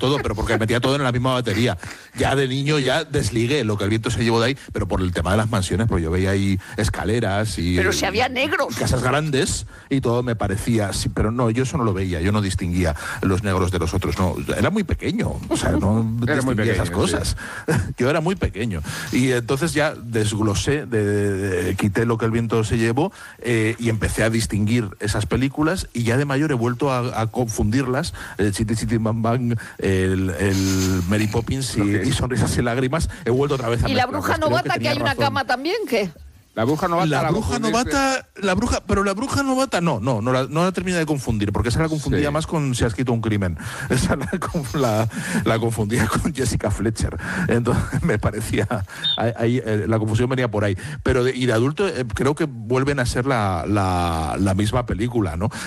todo, pero porque metía todo en la misma batería. Ya de niño ya desligué lo que el viento se llevó de ahí, pero por el tema de las mansiones, pues yo veía ahí escaleras y... Pero si había negros. Casas grandes y todo me parecía... Sí, pero no, yo eso no lo veía, yo no distinguía los negros de los otros, no. Era muy pequeño, o sea, no distinguía esas cosas. Sí. Yo era muy pequeño. Y entonces ya desglosé, quité lo que el viento se llevó y empecé a distinguir esas películas, y ya de mayor he vuelto a confundirlas, el Chitty Chitty Bang Bang, el Mary Poppins y Sonrisas y Lágrimas, he vuelto otra vez a ¿Y la bruja novata, que hay una cama también, qué? La bruja novata. La bruja novata no la termina de confundir, porque esa la confundía más con Si ha escrito un crimen. Esa la confundía con Jessica Fletcher. Entonces me parecía, la confusión venía por ahí. Pero de adulto creo que vuelven a ser la misma película, ¿no?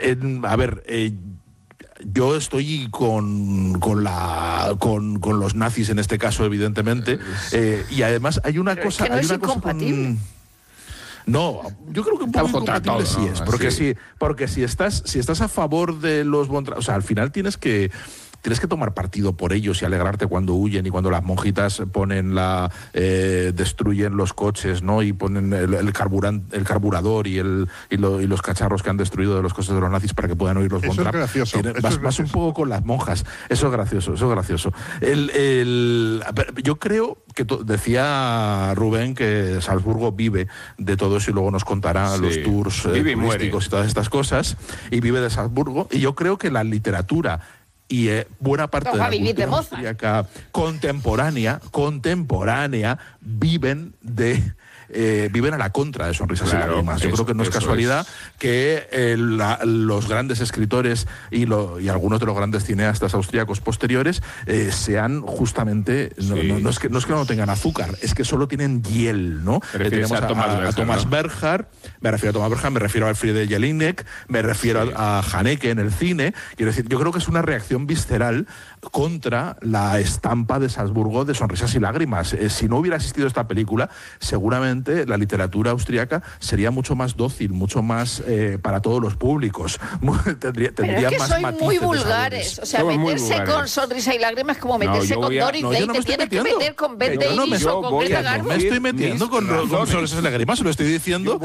Yo estoy con los nazis en este caso, evidentemente, y además hay una cosa... Es que no es incompatible. No, yo creo que un poco incompatible sí es, porque si estás a favor de los o sea, al final tienes que tomar partido por ellos y alegrarte cuando huyen y cuando las monjitas destruyen los coches, ¿no? Y ponen el carburador y los cacharros que han destruido de los coches de los nazis para que puedan oír los Bontrap. Eso es gracioso. Vas un poco con las monjas. Eso es gracioso. Yo creo que decía Rubén que Salzburgo vive de todo eso y luego nos contará los tours turísticos y todas estas cosas, y vive de Salzburgo, y yo creo que la literatura y buena parte de la cultura austríaca contemporánea viven a la contra de Sonrisas y Lágrimas. Yo creo que no es casualidad que los grandes escritores y algunos de los grandes cineastas austríacos posteriores sean justamente, no es que no tengan azúcar, es que solo tienen hiel, ¿no? Tenemos a Thomas Bernhard, me refiero a Thomas Bernhard, me refiero a Friedrich Jelinek, me refiero a Haneke en el cine. Quiero decir, yo creo que es una reacción visceral contra la estampa de Salzburgo de Sonrisas y Lágrimas. Si no hubiera existido esta película, seguramente la literatura austríaca sería mucho más dócil, mucho más para todos los públicos. Tendría más sois matices. Muy vulgares. O sea, meterse con Sonrisa y Lágrimas es como meterse con Doris Day. Te tienes que meter con Bette Davis o con Greta Garbo. No me estoy metiendo con Sonrisas y Lágrimas, solo estoy diciendo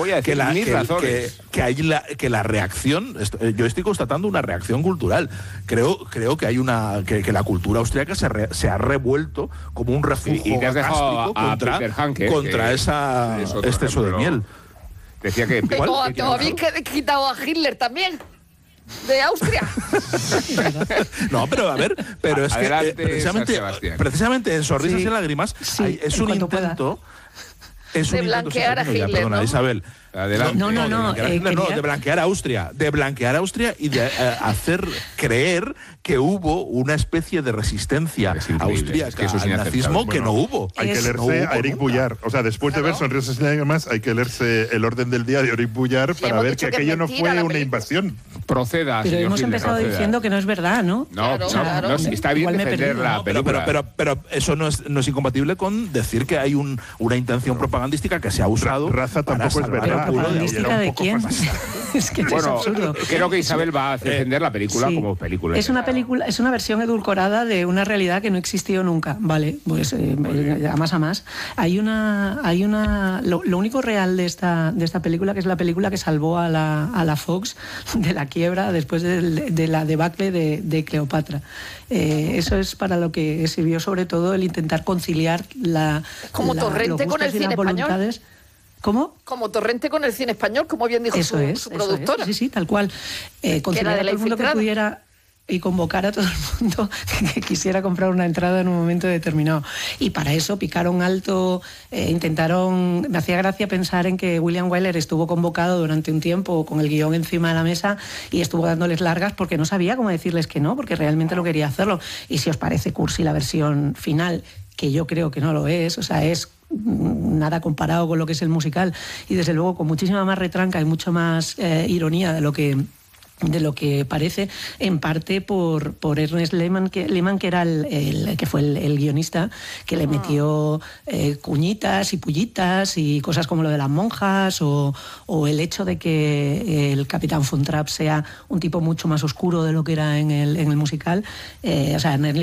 que la reacción, yo estoy constatando una reacción cultural. Creo que hay que la cultura austríaca se ha revuelto como un refugio gástrico contra ese exceso de miel. Decía que... Te habéis quitado a Hitler también, de Austria. No, pero a ver, es adelante, que precisamente en Sonrisas y Lágrimas es un intento... de blanquear a Hitler, perdona, ¿no? Isabel. Adelante. De blanquear a Austria y de hacer creer que hubo una especie de resistencia austríaca al nazismo que no hubo. Hay que leerse a Eric Bullard. O sea, después de ver Sonrisas y Lágrimas, hay que leerse El orden del día de Eric Bullard para ver que aquello no fue una invasión. Proceda, pero hemos empezado diciendo que no es verdad, ¿no? No, está bien defender la película. Pero eso no es incompatible con decir que hay una intención propagandística que se ha usado. Raza tampoco es verdad. ¿Propagandística de quién? Es que es absurdo. Creo que Isabel va a defender la película como película. Es una versión edulcorada de una realidad que no existió nunca, ¿vale? Pues a más. Lo único real de esta película, que es la película que salvó a la Fox de la quiebra después de la debacle de Cleopatra. Eso es para lo que sirvió sobre todo el intentar conciliar como Torrente con el cine español. ¿Cómo? Como Torrente con el cine español, como bien dijo su productora. Sí, tal cual. Conciliar a todo el mundo que pudiera y convocar a todo el mundo que quisiera comprar una entrada en un momento determinado. Y para eso picaron alto, intentaron... Me hacía gracia pensar en que William Wyler estuvo convocado durante un tiempo con el guión encima de la mesa y estuvo dándoles largas porque no sabía cómo decirles que no, porque realmente no quería hacerlo. Y si os parece cursi la versión final, que yo creo que no lo es, o sea, es nada comparado con lo que es el musical y desde luego con muchísima más retranca y mucho más ironía de lo que parece, en parte por Ernest Lehmann, que era el que fue el guionista, que le metió cuñitas y pullitas y cosas como lo de las monjas o el hecho de que el Capitán Von Trapp sea un tipo mucho más oscuro de lo que era en el musical. O sea, Ernest